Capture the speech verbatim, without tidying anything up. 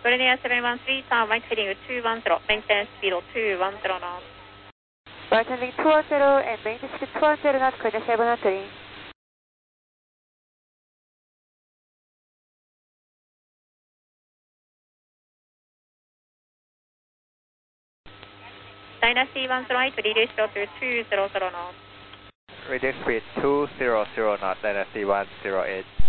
Golden seven one three, turn right heading two one zero, maintain speed two one zero knots. Right heading two one zero and maintain speed two one zero knots, Golden seven one three. Dynasty one zero eight, reduce to two zero zero knots. Reduce speed two zero zero knots, Dynasty one zero eight.